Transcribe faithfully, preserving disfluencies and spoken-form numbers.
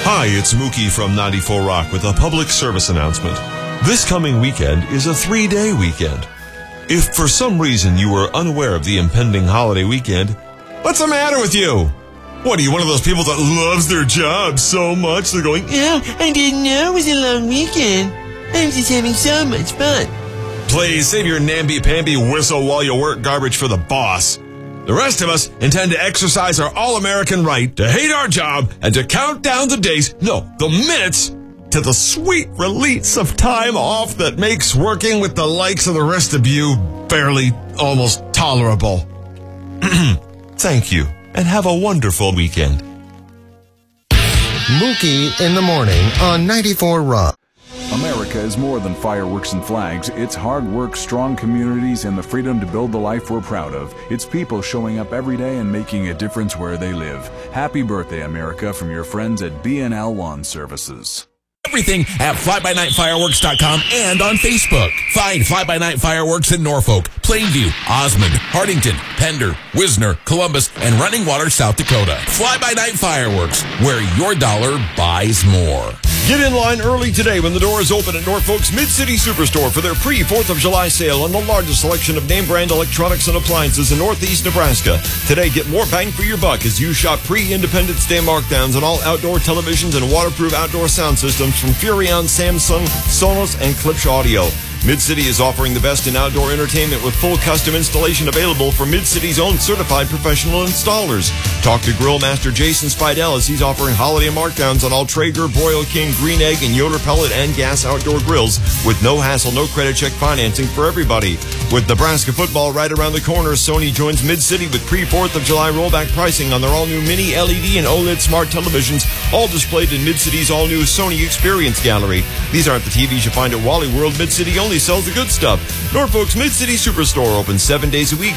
Hi, it's Mookie from ninety-four Rock with a public service announcement. This coming weekend is a three-day weekend. If for some reason you were unaware of the impending holiday weekend, what's the matter with you? What, are you one of those people that loves their job so much they're going, Oh, I didn't know it was a long weekend. I'm just having so much fun. Please save your namby-pamby whistle while you work garbage for the boss. The rest of us intend to exercise our all-American right to hate our job and to count down the days, no, the minutes, to the sweet release of time off that makes working with the likes of the rest of you barely almost tolerable. Thank you, and have a wonderful weekend. Mookie in the morning on ninety-four Rock. America is more than fireworks and flags. It's hard work, strong communities, and the freedom to build the life we're proud of. It's people showing up every day and making a difference where they live. Happy birthday, America, from your friends at B and L Lawn Services. Everything at fly by night fireworks dot com and on Facebook. Find Fly By Night Fireworks in Norfolk, Plainview, Osmond, Hardington, Pender, Wisner, Columbus, and Running Water, South Dakota. Fly By Night Fireworks, where your dollar buys more. Get in line early today when the doors open at Norfolk's Mid-City Superstore for their pre-fourth of July sale on the largest selection of name-brand electronics and appliances in Northeast Nebraska. Today, get more bang for your buck as you shop pre-Independence Day markdowns on all outdoor televisions and waterproof outdoor sound systems from Furrion, Samsung, Sonos, and Klipsch Audio. Mid-City is offering the best in outdoor entertainment with full custom installation available for Mid-City's own certified professional installers. Talk to Grill Master Jason Spidell as he's offering holiday markdowns on all Traeger, Broil King, Green Egg, and Yoder pellet and gas outdoor grills with no hassle, no credit check financing for everybody. With Nebraska football right around the corner, Sony joins Mid-City with pre-fourth of July rollback pricing on their all-new mini L E D and OLED smart televisions, all displayed in Mid-City's all-new Sony Experience Gallery. These aren't the T Vs you find at Wally World. Mid-City only sells the good stuff. Norfolk's Mid-City Superstore opens seven days a week.